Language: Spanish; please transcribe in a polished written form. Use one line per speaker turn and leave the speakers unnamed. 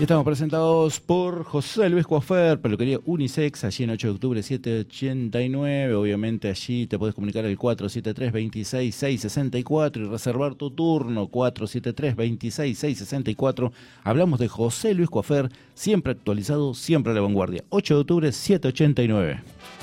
Y estamos presentados por José Luis Coafer, peluquería Unisex, allí en 8 de octubre 789. Obviamente allí te podés comunicar al 473-26664 y reservar tu turno, 473-26664. Hablamos de José Luis Coafer, siempre actualizado, siempre a la vanguardia. 8 de octubre 789.